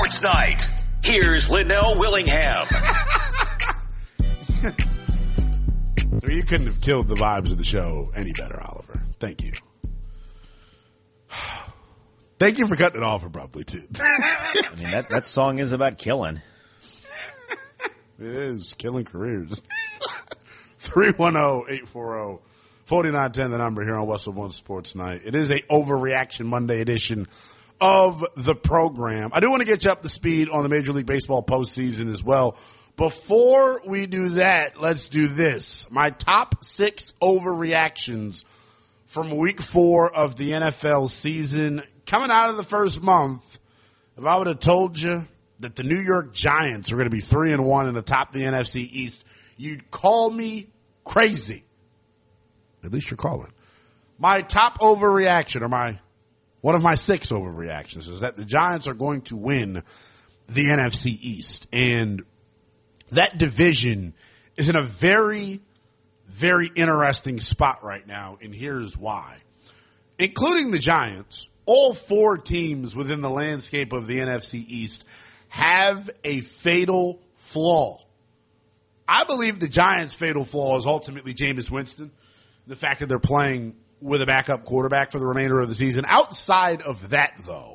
Sports Night. Here's Linnell Willingham. You couldn't have killed the vibes of the show any better, Oliver. Thank you. Thank you for cutting it off abruptly, too. I mean, that song is about killing. It is. Killing careers. 310-840-4910, the number here on Westwood One Sports Night. It is a Overreaction Monday edition of the program. I do want to get you up to speed on the Major League Baseball postseason as well. Before we do that, let's do this. My top 6 overreactions from week 4 of the NFL season. Coming out of the first month, if I would have told you that the New York Giants were going to be 3-1 and atop the NFC East, you'd call me crazy. At least you're calling. My top overreaction, or one of my 6 overreactions, is that the Giants are going to win the NFC East. And that division is in a very, very interesting spot right now, and here's why. Including the Giants, all 4 teams within the landscape of the NFC East have a fatal flaw. I believe the Giants' fatal flaw is ultimately Jameis Winston, the fact that they're playing with a backup quarterback for the remainder of the season. Outside of that, though,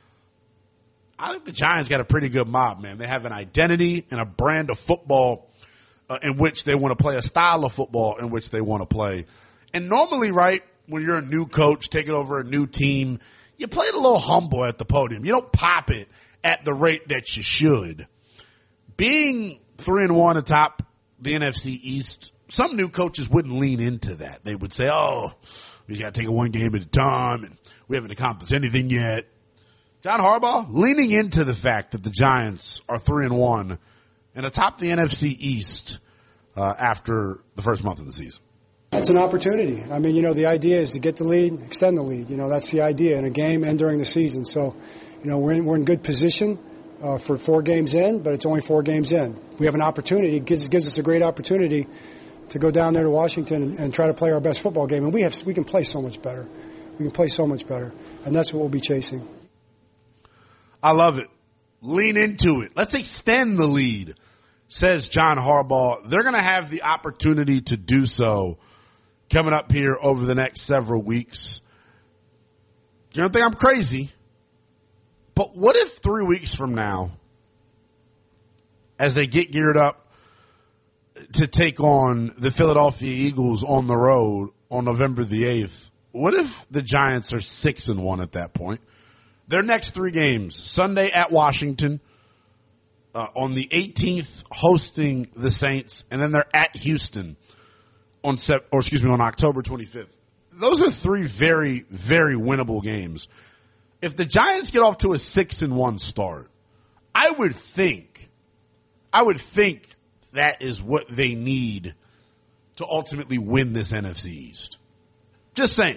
I think the Giants got a pretty good mob, man. They have an identity and a brand of football in which they want to play, a style of football in which they want to play. And normally, right, when you're a new coach taking over a new team, you play it a little humble at the podium. You don't pop it at the rate that you should. Being 3-1 atop the NFC East, some new coaches wouldn't lean into that. They would say, we got to take it one game at a time, and we haven't accomplished anything yet. John Harbaugh leaning into the fact that the Giants are 3-1 and atop the NFC East after the first month of the season. It's an opportunity. I mean, the idea is to get the lead, extend the lead. That's the idea in a game and during the season. So, we're in good position for 4 games in, but it's only 4 games in. We have an opportunity. It gives us a great opportunity to go down there to Washington and try to play our best football game. And we can play so much better. We can play so much better. And that's what we'll be chasing. I love it. Lean into it. Let's extend the lead, says John Harbaugh. They're going to have the opportunity to do so coming up here over the next several weeks. You don't think I'm crazy? But what if 3 weeks from now, as they get geared up to take on the Philadelphia Eagles on the road on November the 8th, what if the Giants are 6-1 at that point? Their next 3 games, Sunday at Washington, on the 18th hosting the Saints, and then they're at Houston on October 25th. Those are 3 very, very winnable games. If the Giants get off to a 6-1 start, I would think that is what they need to ultimately win this NFC East. Just saying.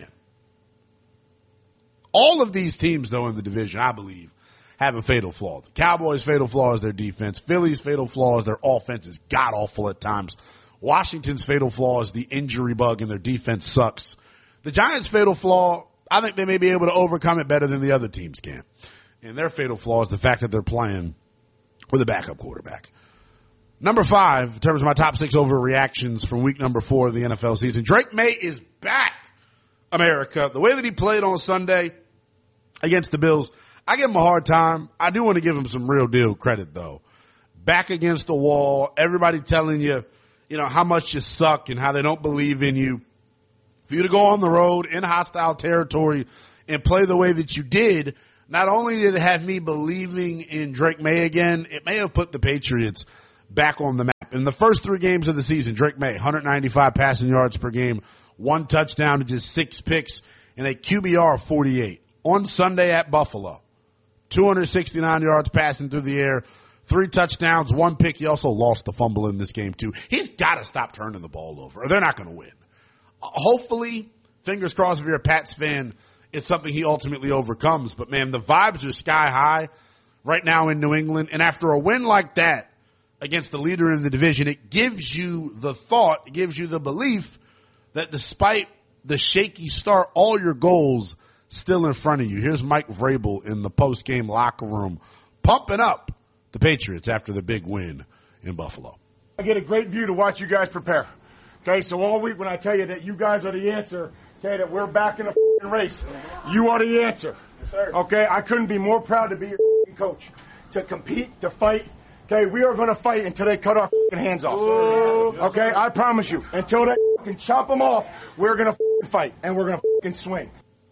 All of these teams, though, in the division, I believe, have a fatal flaw. The Cowboys' fatal flaw is their defense. Philly's fatal flaw is their offense is god-awful at times. Washington's fatal flaw is the injury bug and their defense sucks. The Giants' fatal flaw, I think they may be able to overcome it better than the other teams can. And their fatal flaw is the fact that they're playing with a backup quarterback. Number 5, in terms of my top 6 overreactions from week number 4 of the NFL season, Drake May is back, America. The way that he played on Sunday against the Bills, I give him a hard time. I do want to give him some real deal credit, though. Back against the wall, everybody telling you, how much you suck and how they don't believe in you. For you to go on the road in hostile territory and play the way that you did, not only did it have me believing in Drake May again, it may have put the Patriots back on the map. In the first 3 games of the season, Drake May, 195 passing yards per game, 1 touchdown to just 6 picks, and a QBR of 48. On Sunday at Buffalo, 269 yards passing through the air, 3 touchdowns, 1 pick. He also lost the fumble in this game, too. He's got to stop turning the ball over, or they're not going to win. Hopefully, fingers crossed if you're a Pats fan, it's something he ultimately overcomes. But, man, the vibes are sky high right now in New England. And after a win like that against the leader in the division, it gives you the thought, it gives you the belief that despite the shaky start, all your goals still in front of you. Here's Mike Vrabel in the post-game locker room pumping up the Patriots after the big win in Buffalo. I get a great view to watch you guys prepare. Okay, so all week when I tell you that you guys are the answer, okay, that we're back in the race, you are the answer. Yes, sir. Okay, I couldn't be more proud to be your coach, to compete, to fight. Okay, we are going to fight until they cut our hands off. Okay, I promise you. Until they can chop them off, we're going to fight, and we're going to swing.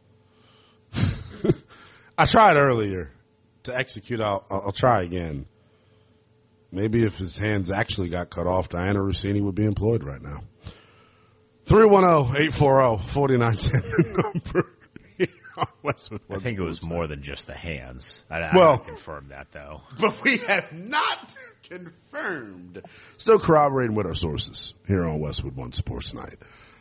I tried earlier to execute. I'll try again. Maybe if his hands actually got cut off, Diana Rossini would be employed right now. 310-840-4910 number here on Westwood. I think it was more than just the hands. I don't confirm that, though. But we have not confirmed. Still corroborating with our sources here on Westwood One Sports Night.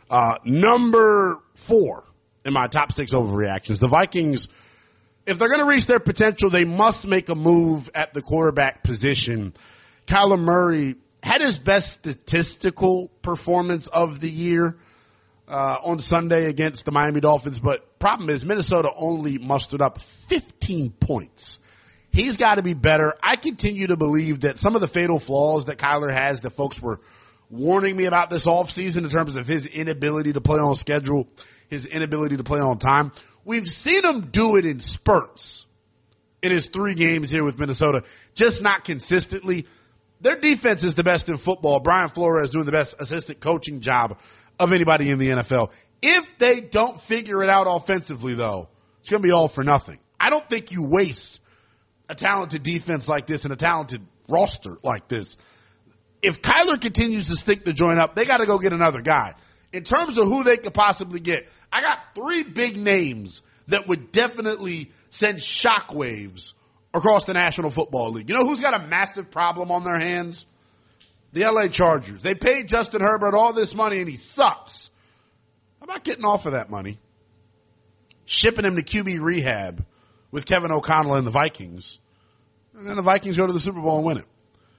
Number 4 in my top 6 overreactions. The Vikings, if they're going to reach their potential, they must make a move at the quarterback position. Kyler Murray had his best statistical performance of the year on Sunday against the Miami Dolphins, but problem is Minnesota only mustered up 15 points. He's got to be better. I continue to believe that some of the fatal flaws that Kyler has that folks were warning me about this offseason in terms of his inability to play on schedule, his inability to play on time, we've seen him do it in spurts in his 3 games here with Minnesota, just not consistently. Their defense is the best in football. Brian Flores doing the best assistant coaching job of anybody in the NFL. If they don't figure it out offensively, though, it's going to be all for nothing. I don't think you waste a talented defense like this and a talented roster like this. If Kyler continues to stick the joint up, they got to go get another guy. In terms of who they could possibly get, I got 3 big names that would definitely send shockwaves across the National Football League. You know who's got a massive problem on their hands? The LA Chargers. They paid Justin Herbert all this money and he sucks. How about getting off of that money? Shipping him to QB rehab with Kevin O'Connell and the Vikings. And then the Vikings go to the Super Bowl and win it.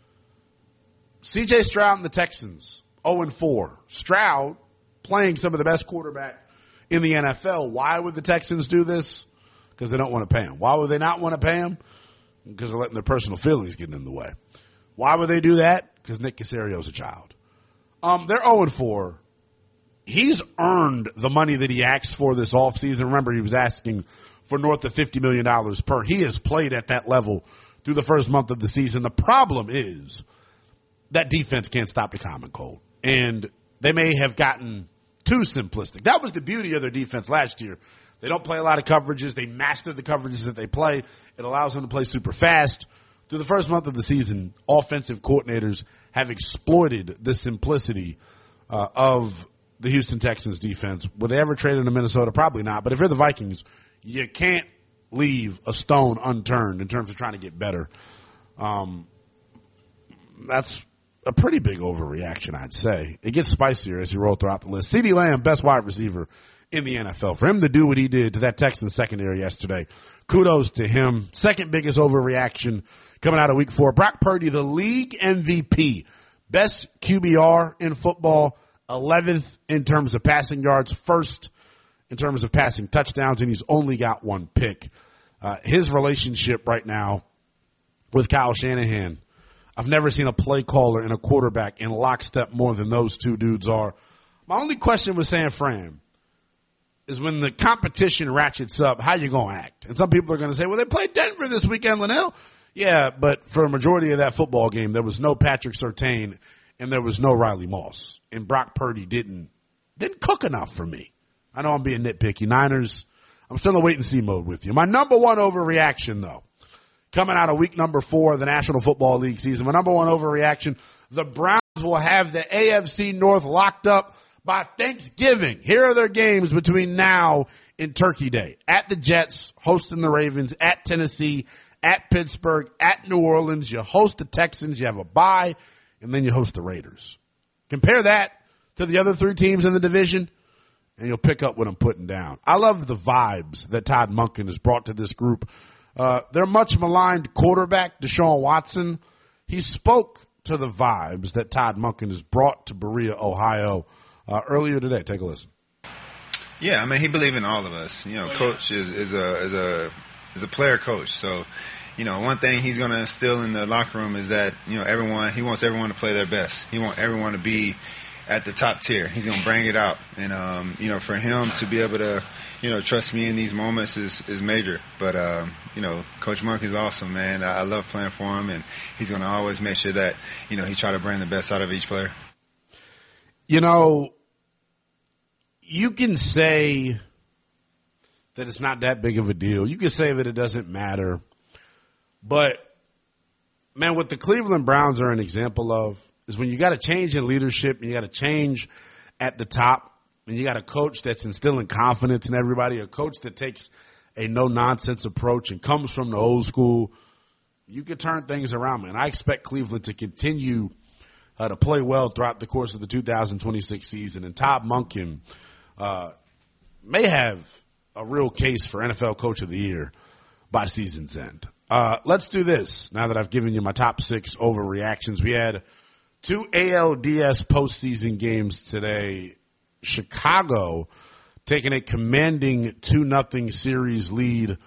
C.J. Stroud and the Texans, 0-4. Stroud playing some of the best quarterback in the NFL. Why would the Texans do this? Because they don't want to pay him. Why would they not want to pay him? Because they're letting their personal feelings get in the way. Why would they do that? Because Nick Caserio's a child. They're 0-4. He's earned the money that he asked for this offseason. Remember, he was asking for north of $50 million per. He has played at that level through the first month of the season. The problem is that defense can't stop the common cold. And they may have gotten too simplistic. That was the beauty of their defense last year. They don't play a lot of coverages. They master the coverages that they play. It allows them to play super fast. Through the first month of the season, offensive coordinators have exploited the simplicity of the Houston Texans defense. Would they ever trade into Minnesota? Probably not. But if you're the Vikings, you can't leave a stone unturned in terms of trying to get better. That's a pretty big overreaction, I'd say. It gets spicier as you roll throughout the list. CeeDee Lamb, best wide receiver in the NFL. For him to do what he did to that Texans secondary yesterday, kudos to him. Second biggest overreaction coming out of week 4. Brock Purdy, the league MVP. Best QBR in football. 11th in terms of passing yards. First in terms of passing touchdowns, and he's only got 1 pick. His relationship right now with Kyle Shanahan, I've never seen a play caller and a quarterback in lockstep more than those 2 dudes are. My only question with San Fran is when the competition ratchets up, how you going to act? And some people are going to say, well, they played Denver this weekend, Linnell. Yeah, but for a majority of that football game, there was no Patrick Surtain and there was no Riley Moss. And Brock Purdy didn't cook enough for me. I know I'm being nitpicky. Niners, I'm still in wait and see mode with you. My number 1 overreaction, though, coming out of week number 4 of the National Football League season, my number 1 overreaction, the Browns will have the AFC North locked up by Thanksgiving. Here are their games between now and Turkey Day. At the Jets, hosting the Ravens, at Tennessee, at Pittsburgh, at New Orleans. You host the Texans, you have a bye, and then you host the Raiders. Compare that to the other 3 teams in the division, and you'll pick up what I'm putting down. I love the vibes that Todd Monken has brought to this group. Their much maligned quarterback, Deshaun Watson, he spoke to the vibes that Todd Monken has brought to Berea, Ohio, earlier today. Take a listen. Yeah, I mean, he believes in all of us. You know, coach is a player coach, so one thing he's going to instill in the locker room is that, he wants everyone to play their best. He wants everyone to be at the top tier. He's going to bring it out. And, for him to be able to, trust me in these moments is major. But, Coach Monk is awesome, man. I love playing for him, and he's going to always make sure that, he try to bring the best out of each player. You can say that it's not that big of a deal. You can say that it doesn't matter. But, man, what the Cleveland Browns are an example of is when you got to change in leadership and you got to change at the top and you got a coach that's instilling confidence in everybody, a coach that takes a no-nonsense approach and comes from the old school, you can turn things around, man. I expect Cleveland to continue to play well throughout the course of the 2026 season. And Todd Monken may have a real case for NFL Coach of the Year by season's end. Let's do this now that I've given you my top 6 overreactions. We had 2 ALDS postseason games today. Chicago taking a commanding 2-0 series lead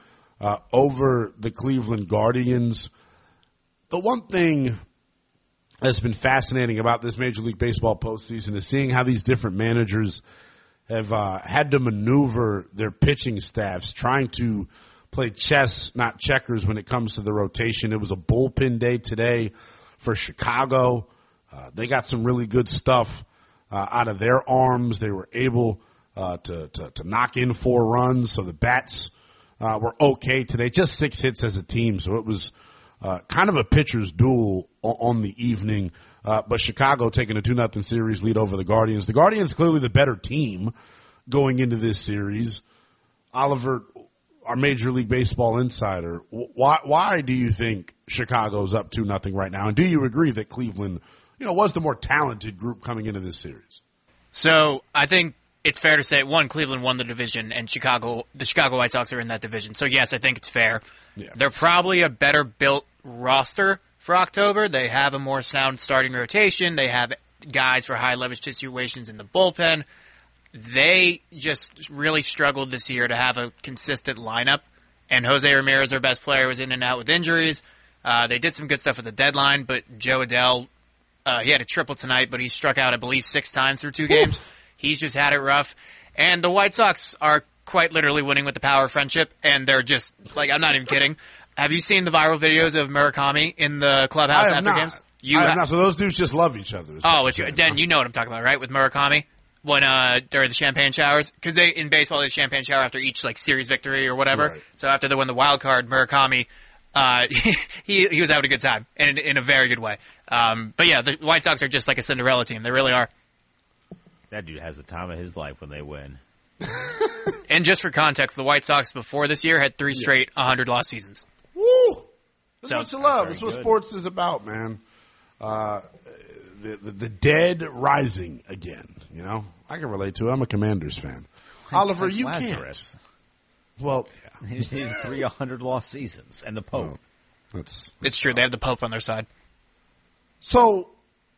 over the Cleveland Guardians. The one thing that's been fascinating about this Major League Baseball postseason is seeing how these different managers have had to maneuver their pitching staffs, trying to play chess, not checkers, when it comes to the rotation. It was a bullpen day today for Chicago. They got some really good stuff out of their arms. They were able to knock in 4 runs, so the bats were okay today. Just 6 hits as a team, so it was kind of a pitcher's duel on the evening. But Chicago taking a 2-0 series lead over the Guardians. The Guardians clearly the better team going into this series. Oliver, our Major League Baseball insider, why do you think Chicago's up 2-0 right now? And do you agree that Cleveland, was the more talented group coming into this series? So I think it's fair to say, one, Cleveland won the division, and the Chicago White Sox are in that division. So, yes, I think it's fair. Yeah. They're probably a better built roster for October. They have a more sound starting rotation. They have guys for high leverage situations in the bullpen. They just really struggled this year to have a consistent lineup, and Jose Ramirez, their best player, was in and out with injuries. They did some good stuff at the deadline, but Joe Adell, he had a triple tonight, but he struck out, I believe, 6 times through 2 games. He's just had it rough. And the White Sox are quite literally winning with the power of friendship, and they're just, I'm not even kidding. Have you seen the viral videos of Murakami in the clubhouse after games? I have not. So those dudes just love each other. Den, you know what I'm talking about, right? With Murakami, when during the champagne showers, because in baseball they champagne shower after each series victory or whatever. Right. So after they won the wild card, Murakami, he was having a good time and in a very good way. But yeah, the White Sox are just like a Cinderella team. They really are. That dude has the time of his life when they win. And just for context, the White Sox before this year had 3 straight 100-loss seasons. Woo! That's what you love. That's what sports is about, man. The dead rising again. I can relate to it. I'm a Commanders fan. Oliver, you can't. Well, yeah. He's needed 3 100-loss seasons, and the Pope. Well, it's true. They have the Pope on their side. So,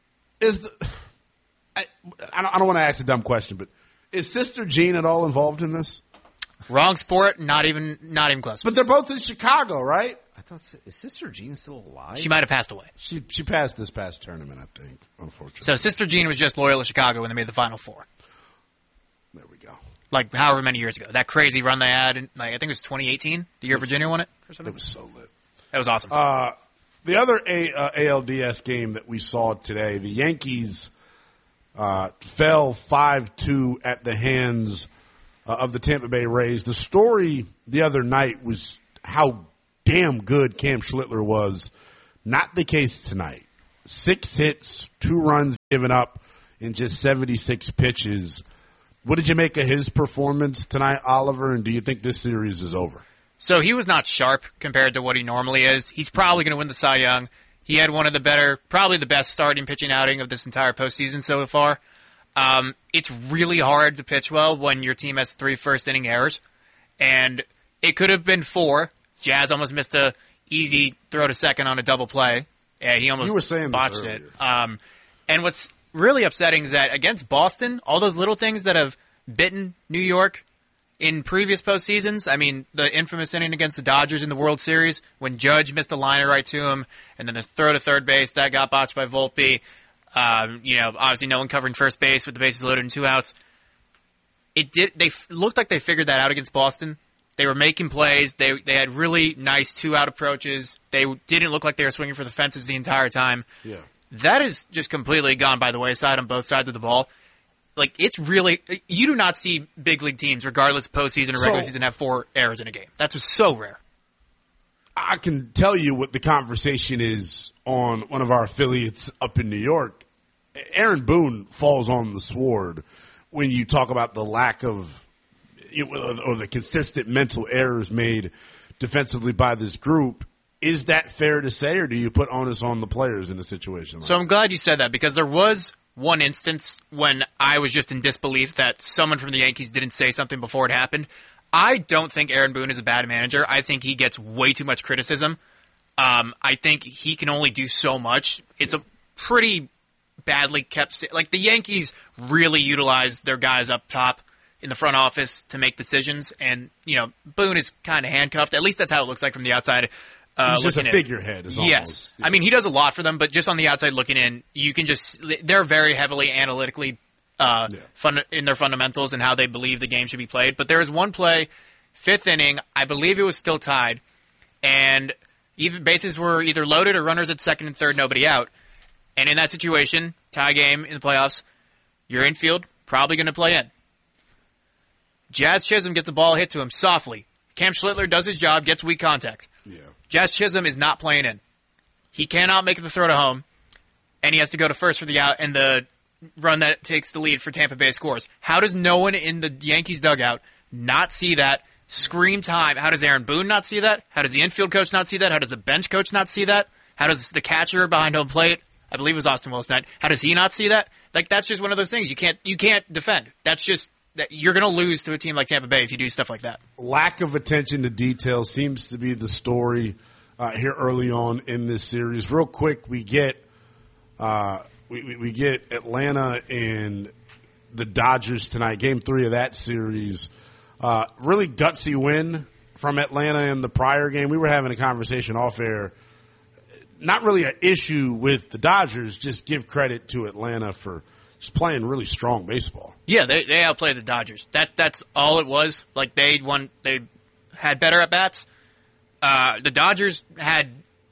I don't want to ask a dumb question, but is Sister Jean at all involved in this? Wrong sport, not even close. But they're both in Chicago, right? I thought, is Sister Jean still alive? She might have passed away. She passed this past tournament, I think, unfortunately. So Sister Jean was just loyal to Chicago when they made the Final Four. There we go. However many years ago. That crazy run they had, I think it was 2018, the year Virginia won it or something. It was so lit. That was awesome. The other ALDS game that we saw today, the Yankees fell 5-2 at the hands of the Tampa Bay Rays. The story the other night was how damn good Cam Schlittler was. Not the case tonight. 6 hits, 2 runs given up in just 76 pitches. What did you make of his performance tonight, Oliver, and do you think this series is over? So he was not sharp compared to what he normally is. He's probably going to win the Cy Young. He had one of the better, probably the best starting pitching outing of this entire postseason so far. It's really hard to pitch well when your team has 3 first-inning errors, and it could have been 4. Jazz almost missed a easy throw to second on a double play. Yeah, he almost botched it. And what's really upsetting is that against Boston, all those little things that have bitten New York, in previous postseasons. I mean, the infamous inning against the Dodgers in the World Series when Judge missed a liner right to him, and then the throw to third base that got botched by Volpe. Obviously no one covering first base with the bases loaded and 2 outs. They looked like they figured that out against Boston. They were making plays. They had really nice 2-out approaches. They didn't look like they were swinging for the fences the entire time. Yeah. That is just completely gone by the wayside on both sides of the ball. Like, it's really, you do not see big league teams, regardless of postseason or regular season, have 4 errors in a game. That's just so rare. I can tell you what the conversation is on one of our affiliates up in New York. Aaron Boone falls on the sword when you talk about the lack of, or the consistent mental errors made defensively by this group. Is that fair to say, or do you put onus on the players in a situation like that? So I'm glad you said that, because there was one instance when I was just in disbelief that someone from the Yankees didn't say something before it happened. I don't think Aaron Boone is a bad manager. I think he gets way too much criticism. I think he can only do so much. It's a pretty badly kept... Like, the Yankees really utilize their guys up top in the front office to make decisions, and, Boone is kind of handcuffed. At least that's how it looks like from the outside. He's just a figurehead. Yes. Yeah. I mean, he does a lot for them, but just on the outside looking in, you can just... They're very heavily analytically in their fundamentals and how they believe the game should be played. But there was one play, 5th inning, I believe it was still tied, and even bases were either loaded or runners at second and third, nobody out. And in that situation, tie game in the playoffs, your infield probably going to play in. Jazz Chisholm gets a ball hit to him softly. Cam Schlittler does his job, gets weak contact. Yeah. Jazz Chisholm is not playing in. He cannot make the throw to home, and he has to go to first for the out, and the run that takes the lead for Tampa Bay scores. How does no one in the Yankees dugout not see that? Scream time. How does Aaron Boone not see that? How does the infield coach not see that? How does the bench coach not see that? How does the catcher behind home plate, I believe it was Austin Wilson, how does he not see that? Like, that's just one of those things. You can't defend. That's just... You're going to lose to a team like Tampa Bay if you do stuff like that. Lack of attention to detail seems to be the story here early on in this series. Real quick, we get we get Atlanta and the Dodgers tonight, Game 3 of that series. Really gutsy win from Atlanta in the prior game. We were having a conversation off air. Not really an issue with the Dodgers, just give credit to Atlanta for just playing really strong baseball. Yeah, they outplayed the Dodgers. That's all it was. Like, they had better at bats. The Dodgers had,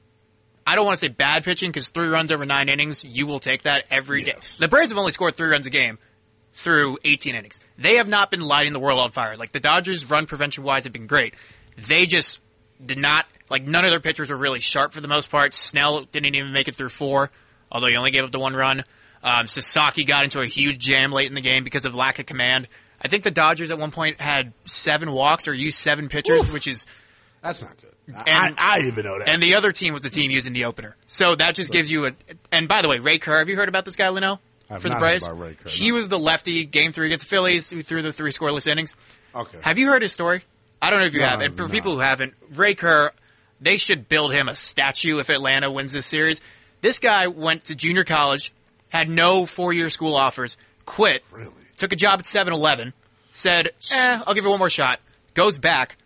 I don't want to say bad pitching, because 3 runs over 9 innings, you will take that every day. The Braves have only scored 3 runs a game through 18 innings. They have not been lighting the world on fire. Like, the Dodgers, run prevention wise, have been great. They just did not, like, none of their pitchers were really sharp for the most part. Snell didn't even make it through 4, although he only gave up the 1 run. Sasaki got into a huge jam late in the game because of lack of command. I think the Dodgers at one point had 7 walks or used 7 pitchers, which is... That's not good. I even know that. And the other team was the team using the opener. So that just gives you a... And by the way, Ray Kerr, have you heard about this guy, Leno? For the Braves? Heard about Ray Kerr, he was the lefty, Game 3 against the Phillies, who threw the 3 scoreless innings. Okay. Have you heard his story? I don't know if you have. And for people who haven't, Ray Kerr, they should build him a statue if Atlanta wins this series. This guy went to junior college, had no 4-year school offers, quit, took a job at 7-Eleven, said, I'll give it one more shot, goes back.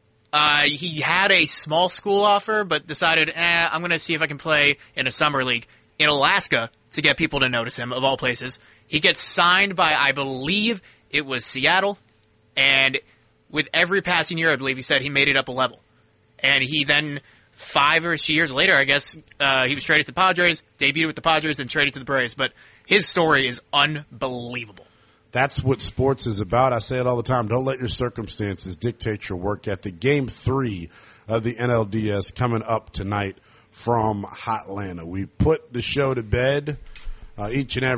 He had a small school offer, but decided, I'm going to see if I can play in a summer league in Alaska to get people to notice him, of all places. He gets signed by, I believe it was Seattle, and with every passing year, I believe he said he made it up a level. And he then... 5 years later, I guess, he was traded to the Padres, debuted with the Padres, and traded to the Braves. But his story is unbelievable. That's what sports is about. I say it all the time. Don't let your circumstances dictate your work ethic. Game 3 of the NLDS coming up tonight from Hotlanta. We put the show to bed each and every